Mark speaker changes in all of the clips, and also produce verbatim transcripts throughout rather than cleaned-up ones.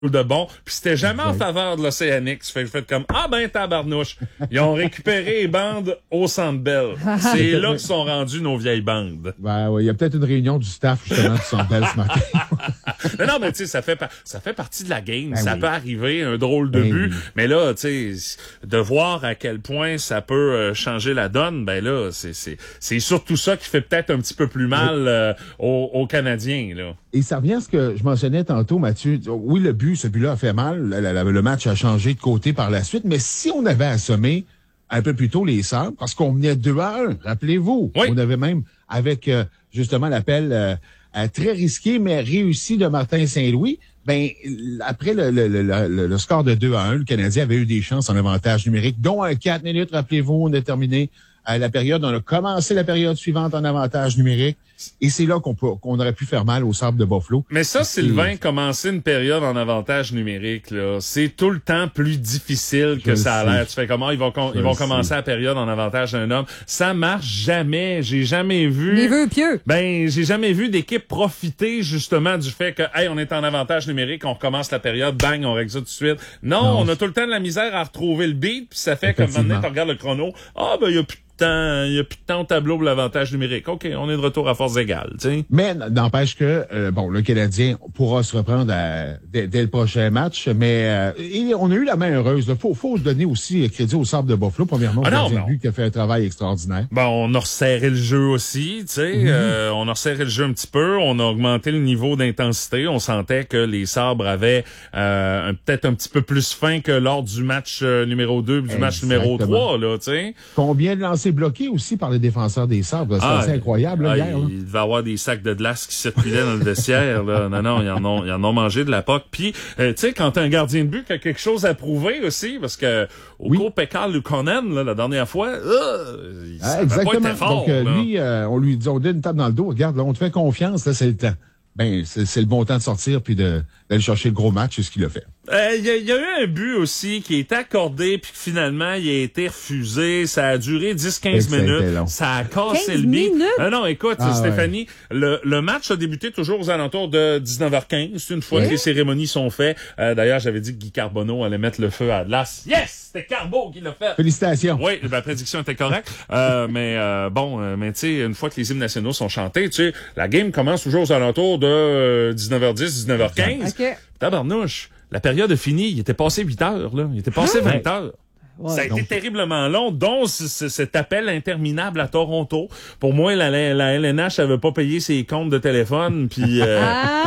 Speaker 1: de bon, puis c'était jamais en faveur de l'Océanique. Fait fait comme ah ben tabarnouche. Ils ont récupéré les bandes au Centre Bell. C'est là que sont rendues nos vieilles bandes.
Speaker 2: Ben oui, il y a peut-être une réunion du staff justement du Centre Bell ce matin.
Speaker 1: non, non, mais tu sais, ça fait ça fait partie de la game.
Speaker 2: Ben
Speaker 1: ça
Speaker 2: oui.
Speaker 1: peut arriver, un drôle de
Speaker 2: Ben
Speaker 1: but.
Speaker 2: oui.
Speaker 1: Mais là, tu sais, de voir à quel point ça peut euh, changer la donne, ben là, c'est c'est c'est surtout ça qui fait peut-être un petit peu plus mal euh, aux, aux Canadiens là.
Speaker 2: Et ça revient à ce que je mentionnais tantôt, Mathieu. Oui, le but, ce but-là a fait mal. Le, le, le match a changé de côté par la suite. Mais si on avait assommé un peu plus tôt les Sabres, parce qu'on menait deux à un, rappelez-vous.
Speaker 1: Oui.
Speaker 2: On avait même, avec euh, justement l'appel euh, euh, très risqué, mais réussi de Martin Saint-Louis, ben après le, le, le, le, le score de deux à un, le Canadien avait eu des chances en avantage numérique, dont un quatre minutes, rappelez-vous, on a terminé à la période, on a commencé la période suivante en avantage numérique. Et c'est là qu'on peut, qu'on aurait pu faire mal aux Sabres de Buffalo.
Speaker 1: Mais ça, Sylvain, commencer une période en avantage numérique, là, c'est tout le temps plus difficile que
Speaker 2: Je
Speaker 1: ça a
Speaker 2: sais.
Speaker 1: l'air. Tu fais comment? Ils vont, con-
Speaker 2: Je
Speaker 1: ils vont
Speaker 2: sais.
Speaker 1: commencer la période en avantage d'un homme. Ça marche jamais. J'ai jamais vu.
Speaker 3: Les vœux pieux.
Speaker 1: Ben, j'ai jamais vu d'équipe profiter, justement, du fait que, hey, on est en avantage numérique, on recommence la période, bang, on règle ça tout de suite. Non,
Speaker 2: Non.
Speaker 1: on a tout le temps de la misère à retrouver le beat, puis ça fait que
Speaker 2: Effectivement.
Speaker 1: maintenant, tu regardes le chrono. Ah, ben, il y a plus de temps, il y a plus de temps au tableau pour l'avantage numérique. OK, on est de retour à force égale, tu sais.
Speaker 2: Mais n'empêche que euh, bon, le Canadien pourra se reprendre à- dès, dès le prochain match, mais euh, et on a eu la main heureuse. Il faut, faut se donner aussi crédit au Sabres de Buffalo. Premièrement,
Speaker 1: Ah
Speaker 2: le
Speaker 1: non,
Speaker 2: gardien
Speaker 1: non.
Speaker 2: de but qui a fait un travail extraordinaire.
Speaker 1: Bon, on a resserré le jeu aussi, tu sais, euh, on a resserré le jeu un petit peu, on a augmenté le niveau d'intensité, on sentait que les Sabres avaient euh, un- peut-être un petit peu plus faim que lors du match euh, numéro deux, du match numéro
Speaker 2: Exactement.
Speaker 1: trois, là, tu sais.
Speaker 2: Combien de lancers bloqués aussi par les défenseurs des Sabres? C'est
Speaker 1: Ah,
Speaker 2: assez incroyable là,
Speaker 1: ah,
Speaker 2: hier. là.
Speaker 1: il, il devait y avoir des sacs de glace qui circulaient dans le vestiaire, là. Non, non, ils en ont, ils en ont mangé de la poque. Puis, euh, tu sais, quand t'as un gardien de but qui a quelque chose à prouver aussi, parce que au
Speaker 2: Oui.
Speaker 1: cours Pécal Lukonen, là, la dernière fois, euh, ça
Speaker 2: Ah,
Speaker 1: avait pas
Speaker 2: exactement.
Speaker 1: été fort,
Speaker 2: Donc euh,
Speaker 1: là.
Speaker 2: lui, euh, on lui dit, on donne une tape dans le dos. Regarde, là, on te fait confiance, là, c'est le temps. Ben, c'est c'est le bon temps de sortir puis de d'aller chercher le gros match, c'est ce qu'il a fait.
Speaker 1: Il euh, y, a, y a eu un but aussi qui est accordé puis que finalement il a été refusé. Ça a duré dix à quinze
Speaker 2: Et que ça a été
Speaker 1: minutes.
Speaker 2: long.
Speaker 1: Ça a cassé
Speaker 3: quinze
Speaker 1: le beat.
Speaker 3: minutes?
Speaker 1: Euh, non, écoute,
Speaker 2: Ah,
Speaker 1: Stéphanie, le, le match a débuté toujours aux alentours de dix-neuf heures quinze. Une fois
Speaker 3: Oui.
Speaker 1: que les cérémonies sont faites. Euh, d'ailleurs, j'avais dit que Guy Carbonneau allait mettre le feu à glace. Yes! C'était Carbo qui l'a fait.
Speaker 2: Félicitations.
Speaker 1: Oui, ma prédiction était correcte. Euh, mais euh, bon, euh, mais tu sais, une fois que les hymnes nationaux sont chantés, tu sais, la game commence toujours aux alentours de euh, dix-neuf heures dix, dix-neuf heures quinze.
Speaker 3: OK.
Speaker 1: Tabarnouche, la période a fini, il était passé huit heures, là. Il était passé vingt heures.
Speaker 3: Ouais.
Speaker 1: Ça a été
Speaker 2: Donc-
Speaker 1: terriblement long, dont c- c- cet appel interminable à Toronto. Pour moi, la, la L N H avait pas payé ses comptes de téléphone, puis euh,
Speaker 3: Ah!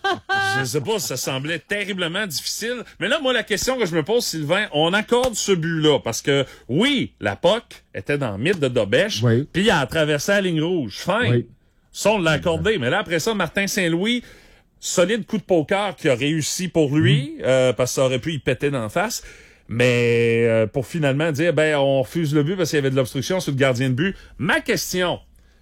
Speaker 1: je sais pas, ça semblait terriblement difficile. Mais là, moi, la question que je me pose, Sylvain, on accorde ce but-là, parce que, oui, la P O C était dans le mythe de Dobèche,
Speaker 2: Oui.
Speaker 1: puis il a traversé la ligne rouge. Fin.
Speaker 2: Oui.
Speaker 1: Ça, on l'a accordé. Mais là, après ça, Martin Saint-Louis, solide coup de poker qui a réussi pour lui, euh, parce que ça aurait pu y péter d'en face. Mais euh, pour finalement dire, ben, on refuse le but parce qu'il y avait de l'obstruction sur le gardien de but. Ma question,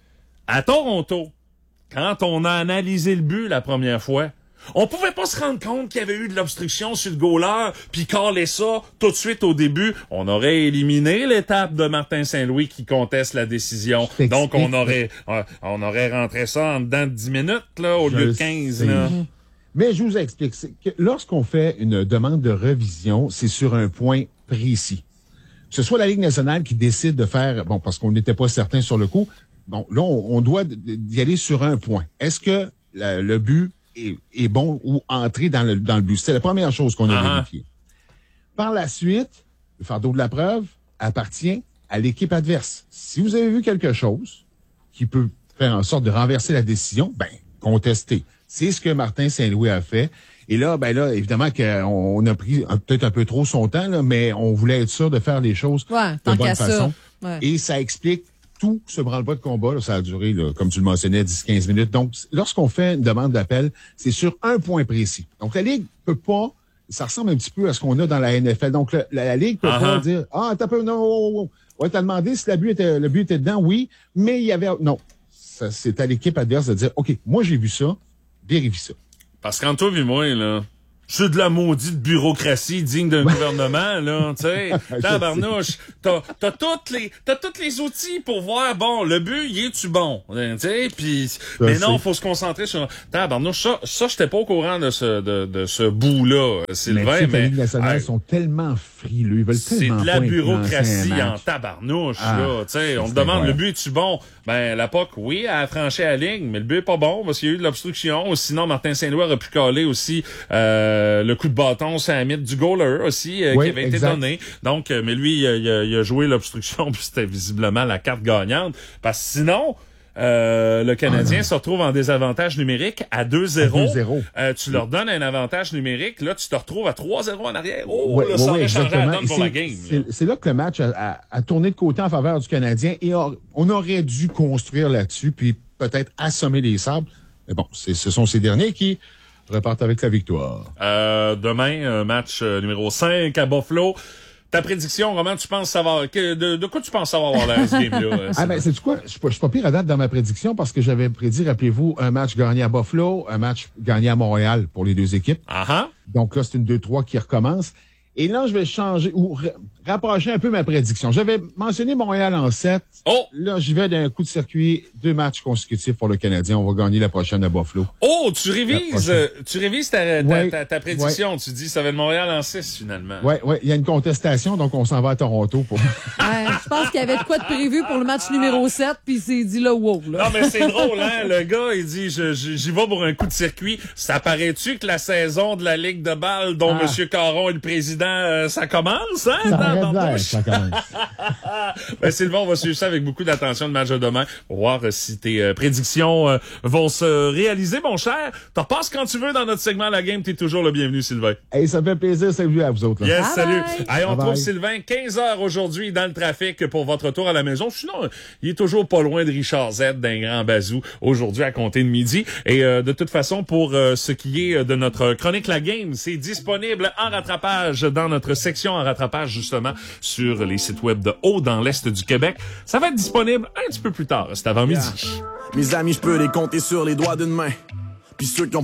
Speaker 1: à Toronto, quand on a analysé le but la première fois, on pouvait pas se rendre compte qu'il y avait eu de l'obstruction sur le goaler, puis caler ça tout de suite au début. On aurait éliminé l'étape de Martin Saint-Louis qui conteste la décision.
Speaker 2: Je
Speaker 1: Donc, on
Speaker 2: t'explique.
Speaker 1: aurait euh, on aurait rentré ça en dedans de dix minutes, là, au
Speaker 2: Je
Speaker 1: lieu de quinze.
Speaker 2: sais.
Speaker 1: Là.
Speaker 2: Mais je vous explique. C'est que lorsqu'on fait une demande de revision, c'est sur un point précis. Que ce soit la Ligue nationale qui décide de faire, bon, parce qu'on n'était pas certain sur le coup, bon, là, on, on doit y aller sur un point. Est-ce que la- le but est, est bon ou entré dans le, dans le but? C'est la première chose qu'on a
Speaker 1: Uh-huh.
Speaker 2: vérifiée. Par la suite, le fardeau de la preuve appartient à l'équipe adverse. Si vous avez vu quelque chose qui peut faire en sorte de renverser la décision, ben, contestez. C'est ce que Martin Saint-Louis a fait. Et là, ben là, évidemment qu'on on a pris un- peut-être un peu trop son temps, là, mais on voulait être sûr de faire les choses
Speaker 3: Ouais,
Speaker 2: de
Speaker 3: tant
Speaker 2: bonne
Speaker 3: qu'à
Speaker 2: façon.
Speaker 3: ça. Ouais.
Speaker 2: Et ça explique tout ce branle-bas de combat. Là, ça a duré, là, comme tu le mentionnais, dix à quinze minutes. Donc, lorsqu'on fait une demande d'appel, c'est sur un point précis. Donc, la Ligue peut pas, ça ressemble un petit peu à ce qu'on a dans la N F L. Donc, le- la, la Ligue peut
Speaker 1: Uh-huh.
Speaker 2: pas dire, ah, t'as peu, non, oh, oh, oh. Ouais, t'as demandé si le but était, le but était dedans, oui, mais il y avait, non. Ça, c'est à l'équipe adverse de dire, OK, moi, j'ai vu ça, vérifie ça.
Speaker 1: Parce qu'entre toi et moi, là, C'est de la maudite bureaucratie digne d'un gouvernement, là, tu sais. Tabarnouche, t'as, t'as toutes les, t'as tous les outils pour voir, bon, le but, y est-tu bon, tu sais, pis, mais non, faut se concentrer sur, tabarnouche, ça, ça, j'étais pas au courant de ce, de, de ce bout-là, Sylvain, mais.
Speaker 2: mais la Ligue nationale euh, sont tellement frileux, ils veulent tellement
Speaker 1: c'est de la bureaucratie en tabarnouche, ah, là, tu sais. On te demande, vrai. Le but, est-tu bon? Ben, la P O C, oui, elle a franchi la ligne, mais le but est pas bon, parce qu'il y a eu de l'obstruction. Sinon, Martin Saint-Louis aurait pu caler aussi, euh, le coup de bâton, c'est un mythe du goaler aussi, euh, oui, qui avait exact. été donné. Donc, euh, mais lui, il a, il a, il a joué l'obstruction, puis c'était visiblement la carte gagnante. Parce que sinon, euh, le Canadien ah, se retrouve en désavantage numérique à deux zéro. Euh, tu leur donnes un avantage numérique, là, tu te retrouves à trois zéro en arrière. Oh,
Speaker 2: oui,
Speaker 1: là,
Speaker 2: oui,
Speaker 1: ça
Speaker 2: oui,
Speaker 1: aurait changé la donne pour
Speaker 2: c'est,
Speaker 1: la game.
Speaker 2: C'est, c'est là que le match a, a, a tourné de côté en faveur du Canadien et a, on aurait dû construire là-dessus, puis peut-être assommer les Sabres. Mais bon, c'est, ce sont ces derniers qui repartent avec la victoire.
Speaker 1: Euh, demain, match euh, numéro cinq à Buffalo. Ta prédiction, comment tu penses savoir, que, de, de quoi tu penses savoir avoir l'air ce game-là?
Speaker 2: ah ben, c'est quoi? Je suis pas, pas pire à date dans ma prédiction parce que j'avais prédit, rappelez-vous, un match gagné à Buffalo, un match gagné à Montréal pour les deux équipes.
Speaker 1: Uh-huh.
Speaker 2: Donc là, c'est une deux trois qui recommence. Et là, je vais changer ou r- rapprocher un peu ma prédiction. J'avais mentionné Montréal en sept.
Speaker 1: Oh!
Speaker 2: Là, j'y vais d'un coup de circuit, deux matchs consécutifs pour le Canadien. On va gagner la prochaine à Buffalo.
Speaker 1: Oh, tu révises, euh, tu révises ta, ta,
Speaker 2: ouais,
Speaker 1: ta, ta prédiction.
Speaker 2: Ouais.
Speaker 1: Tu dis, ça va être Montréal en six, finalement.
Speaker 2: Oui, oui. Il y a une contestation, donc on s'en va à Toronto pour.
Speaker 3: Ouais, je pense qu'il y avait de quoi de prévu pour le match numéro sept, puis il s'est dit là, wow, là.
Speaker 1: Non, mais c'est drôle, hein. Le gars, il dit, je, je, j'y vais pour un coup de circuit. Ça paraît-tu que la saison de la Ligue de balle, dont ah. M. Caron est le président, euh, ça commence? Hein,
Speaker 2: ça dans, dans ça commence.
Speaker 1: Ben, Sylvain, on va suivre ça avec beaucoup d'attention le match de demain pour voir euh, si tes euh, prédictions euh, vont se réaliser, mon cher. T'en passes quand tu veux dans notre segment La Game. T'es toujours le bienvenu, Sylvain.
Speaker 2: Hey, ça fait plaisir. Salut à vous autres. Là.
Speaker 1: Yes,
Speaker 3: bye
Speaker 1: salut.
Speaker 3: Bye.
Speaker 1: Hey, on
Speaker 2: bye
Speaker 1: trouve
Speaker 2: bye.
Speaker 1: Sylvain quinze heures aujourd'hui dans le trafic pour votre retour à la maison. Sinon, il est toujours pas loin de Richard Z d'un grand bazou aujourd'hui à compter de midi. Et euh, de toute façon, pour euh, ce qui est de notre chronique La Game, c'est disponible en rattrapage dans notre section en rattrapage, justement, sur les sites web de haut dans l'Est du Québec. Ça va être disponible un petit peu plus tard, c'est avant midi.
Speaker 4: Yeah. Mes amis, je peux les compter sur les doigts d'une main. Puis ceux qui ont